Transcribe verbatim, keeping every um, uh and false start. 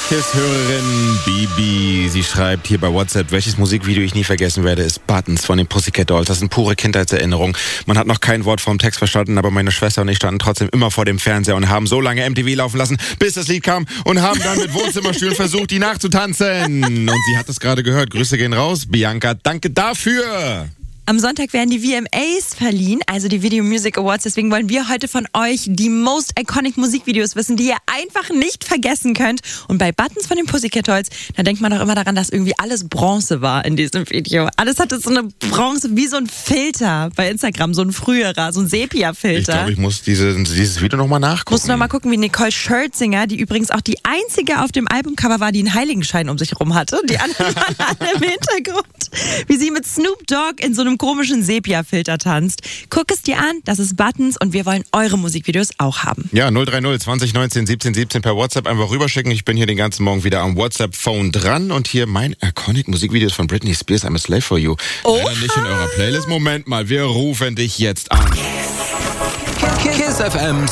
KISS-Hörerin Bibi, sie schreibt hier bei WhatsApp, welches Musikvideo ich nie vergessen werde, ist Buttons von den Pussycat Dolls. Das sind pure Kindheitserinnerungen. Man hat noch kein Wort vom Text verstanden, aber meine Schwester und ich standen trotzdem immer vor dem Fernseher und haben so lange M T V laufen lassen, bis das Lied kam und haben dann mit Wohnzimmerstühlen versucht, die nachzutanzen. Und sie hat es gerade gehört. Grüße gehen raus. Bianca, danke dafür. Am Sonntag werden die V M As verliehen, also die Video Music Awards. Deswegen wollen wir heute von euch die most iconic Musikvideos wissen, die ihr einfach nicht vergessen könnt. Und bei Buttons von den Pussycat Dolls, da denkt man doch immer daran, dass irgendwie alles Bronze war in diesem Video. Alles hatte so eine Bronze, wie so ein Filter bei Instagram, so ein früherer, so ein Sepia-Filter. Ich glaube, ich muss diese, dieses Video nochmal nachgucken. Musst du nochmal gucken, wie Nicole Scherzinger, die übrigens auch die einzige auf dem Albumcover war, die einen Heiligenschein um sich rum hatte. Die anderen waren alle im Hintergrund. Wie sie mit Snoop Dogg in so einem komischen Sepia-Filter tanzt. Guck es dir an, das ist Buttons und wir wollen eure Musikvideos auch haben. Ja, null drei null zwanzig neunzehn siebzehn siebzehn per WhatsApp einfach rüberschicken. Ich bin hier den ganzen Morgen wieder am WhatsApp-Phone dran und hier mein Iconic-Musikvideos von Britney Spears, I'm a Slave for You. Oh. Leider nicht in eurer Playlist. Moment mal, wir rufen dich jetzt an. KISS F M